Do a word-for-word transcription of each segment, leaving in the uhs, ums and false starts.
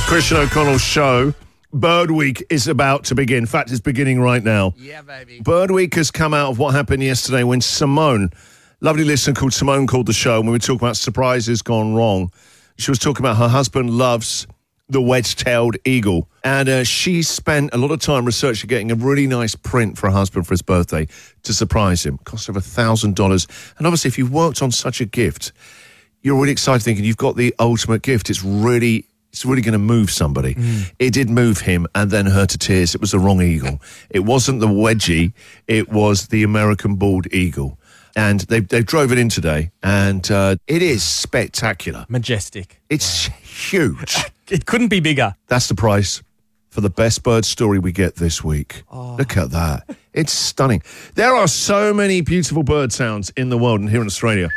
Christian O'Connell Show. Bird Week is about to begin. In fact, it's beginning right now. Yeah, baby. Bird Week has come out of what happened yesterday when Simone, lovely listener called Simone, called the show, and we were talking about surprises gone wrong. She was talking about her husband loves the wedge-tailed eagle, and uh, she spent a lot of time researching getting a really nice print for her husband for his birthday to surprise him. It cost over a thousand dollars. And obviously, if you've worked on such a gift, you're really excited thinking you've got the ultimate gift. It's really... It's really going to move somebody. Mm. It did move him and then her to tears. It was the wrong eagle. It wasn't the wedgie. It was the American bald eagle. And they they drove it in today, and uh, it is spectacular. Majestic. It's wow. huge. It couldn't be bigger. That's the price for the best bird story we get this week. Oh. Look at that. It's stunning. There are so many beautiful bird sounds in the world and here in Australia.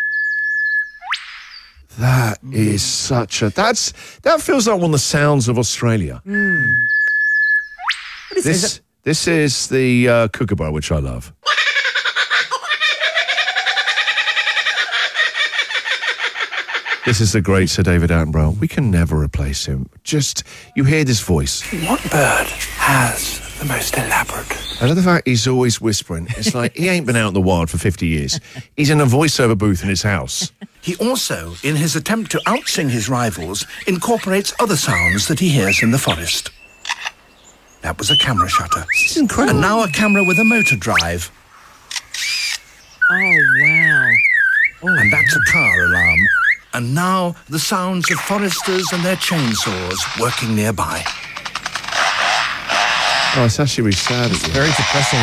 That mm. is such a... That's That feels like one of the sounds of Australia. Mm. What is this? Is this is the uh, kookaburra, which I love. This is the great Sir David Attenborough. We can never replace him. Just, you hear this voice. What bird has the most elaborate? I love the fact he's always whispering. It's like he ain't been out in the wild for fifty years. He's in a voiceover booth in his house. He also, in his attempt to outsing his rivals, incorporates other sounds that he hears in the forest. That was a camera shutter. This is incredible. And now a camera with a motor drive. Oh, wow. Oh, and that's a car alarm. And now the sounds of foresters and their chainsaws working nearby. Oh, it's actually really sad. It's very depressing.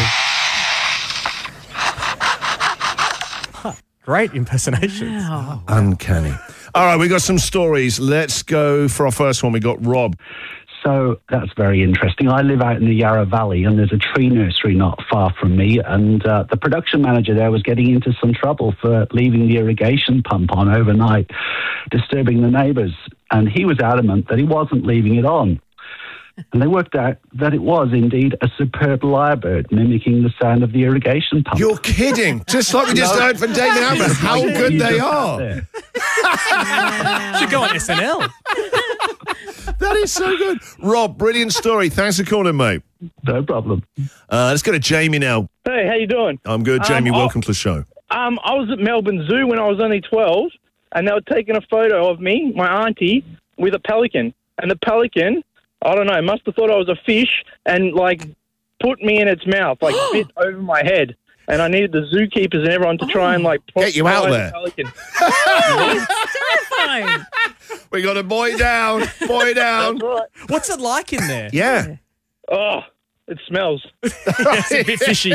Yeah. Great impersonation. Wow. Uncanny. All right, we got some stories. Let's go for our first one. We got Rob. So that's very interesting. I live out in the Yarra Valley, and there's a tree nursery not far from me, and uh, the production manager there was getting into some trouble for leaving the irrigation pump on overnight, disturbing the neighbours, and he was adamant that he wasn't leaving it on. And they worked out that it was indeed a superb lyrebird mimicking the sound of the irrigation pump. You're kidding. Just like we just no. heard from David Attenborough, how good they are. Should go on S N L. That is so good. Rob, brilliant story. Thanks for calling, mate. No problem. Uh, let's go to Jamie now. Hey, how you doing? I'm good, Jamie. Um, Welcome to the show. Um, I was at Melbourne Zoo when I was only twelve, and they were taking a photo of me, my auntie, with a pelican. And the pelican, I don't know, must have thought I was a fish and, like, put me in its mouth, like, bit over my head. And I needed the zookeepers and everyone to try and, like... Get you out there. The Terrifying. We got a boy down, boy down. That's right. What's it like in there? Yeah. Oh, it smells. It's a bit fishy.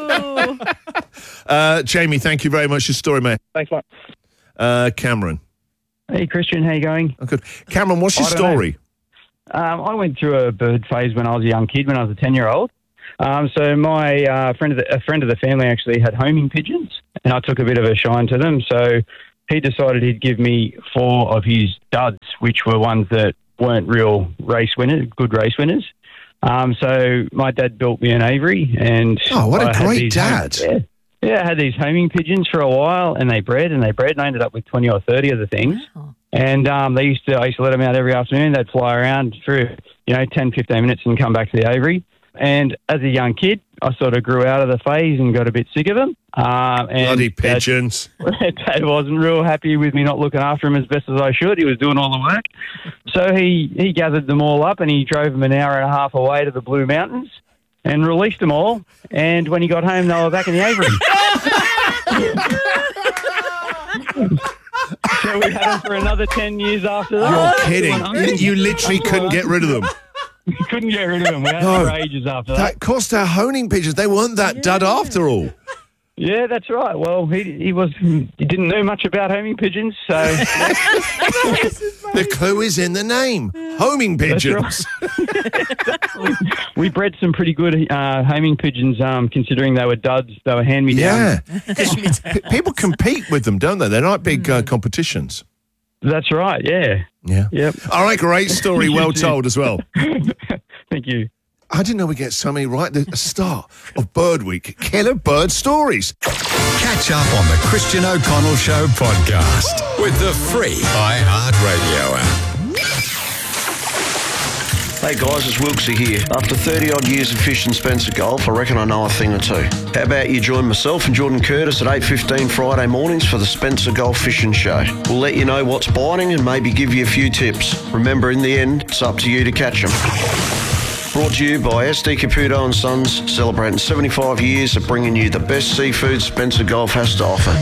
uh, Jamie, thank you very much for your story, mate. Thanks, mate. Uh, Cameron. Hey, Christian, how you going? Oh, good. Cameron, what's your I don't story? Um, I went through a bird phase when I was a young kid, when I was a ten-year-old. Um, so my uh, friend of the, a friend of the family actually had homing pigeons, and I took a bit of a shine to them. So he decided he'd give me four of his duds, which were ones that weren't real race winners, good race winners. Um, so my dad built me an aviary, and oh, what a I great these, dad! Yeah, yeah, I had these homing pigeons for a while, and they bred and they bred, and I ended up with twenty or thirty of the things. Wow. And um, they used to, I used to let them out every afternoon. They'd fly around for, you know, ten, fifteen minutes and come back to the aviary. And as a young kid, I sort of grew out of the phase and got a bit sick of them. Um, and Bloody pigeons. Dad, Dad wasn't real happy with me not looking after him as best as I should. He was doing all the work. So he, he gathered them all up and he drove them an hour and a half away to the Blue Mountains and released them all. And when he got home, they were back in the aviary. So we had them for another ten years after that. You're kidding. You, you literally couldn't get rid of them. We couldn't get rid of them. We had No. them for ages after that. That cost our honing pigeons. They weren't that Yeah. dud after all. Yeah, that's right. Well, he he was he didn't know much about homing pigeons, so The clue is in the name. Homing pigeons. we, we bred some pretty good uh, homing pigeons. Um, considering they were duds, they were hand me down. Yeah. P- people compete with them, don't they? They're like big uh, competitions. That's right. Yeah. Yeah. Yep. All right, great story. Well told as well. Thank you. I didn't know we get so many right at the start of Bird Week. Killer bird stories. Catch up on the Christian O'Connell Show podcast with the free iHeartRadio app. Hey guys, it's Wilkesy here. After thirty odd years of fishing Spencer Gulf, I reckon I know a thing or two. How about you join myself and Jordan Curtis at eight fifteen Friday mornings for the Spencer Gulf Fishing Show. We'll let you know what's biting and maybe give you a few tips. Remember, in the end, it's up to you to catch them. Brought to you by S D Caputo and Sons, celebrating seventy-five years of bringing you the best seafood Spencer Gulf has to offer.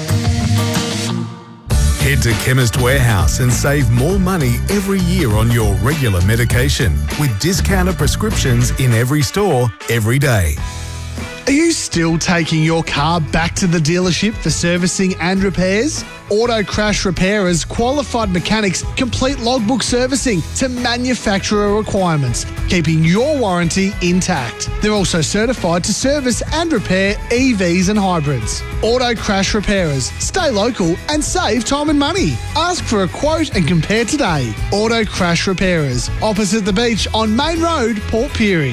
Head to Chemist Warehouse and save more money every year on your regular medication with discounted prescriptions in every store, every day. Are you still taking your car back to the dealership for servicing and repairs? Auto Crash Repairers qualified mechanics complete logbook servicing to manufacturer requirements, keeping your warranty intact. They're also certified to service and repair E Vs and hybrids. Auto Crash Repairers. Stay local and save time and money. Ask for a quote and compare today. Auto Crash Repairers, opposite the beach on Main Road, Port Pirie.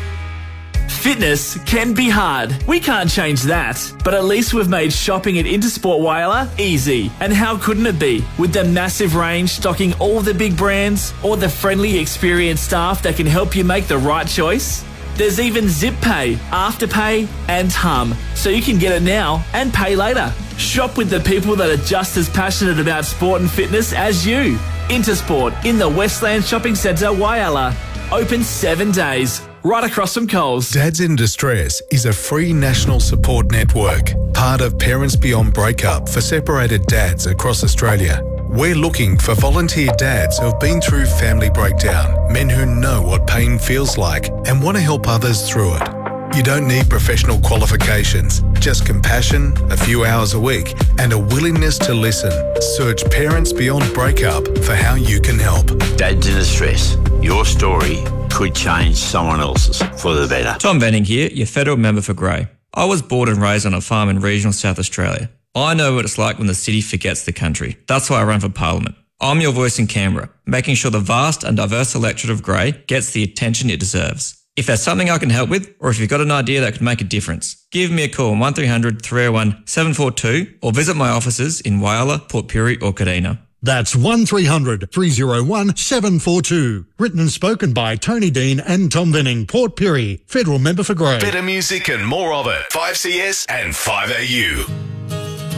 Fitness can be hard. We can't change that. But at least we've made shopping at Intersport Whyalla easy. And how couldn't it be? With the massive range stocking all the big brands, or the friendly, experienced staff that can help you make the right choice. There's even Zip Pay, Afterpay, and Hum, so you can get it now and pay later. Shop with the people that are just as passionate about sport and fitness as you. Intersport in the Westland Shopping Centre, Whyalla. Open seven days. Right across from Coles. Dads in Distress is a free national support network, part of Parents Beyond Breakup for separated dads across Australia. We're looking for volunteer dads who have been through family breakdown, men who know what pain feels like and want to help others through it. You don't need professional qualifications, just compassion, a few hours a week, and a willingness to listen. Search Parents Beyond Breakup for how you can help. Dads in Distress. Your story could change someone else's for the better. Tom Benning here, your federal member for Grey. I was born and raised on a farm in regional South Australia. I know what it's like when the city forgets the country. That's why I run for Parliament. I'm your voice in Canberra, making sure the vast and diverse electorate of Grey gets the attention it deserves. If there's something I can help with, or if you've got an idea that could make a difference, give me a call on one three hundred, three oh one, seven four two or visit my offices in Whyalla, Port Pirie or Kadina. That's one three hundred, three oh one, seven four two. Written and spoken by Tony Dean and Tom Benning, Port Pirie, federal member for Grey. Better music and more of it. five C S and five A U.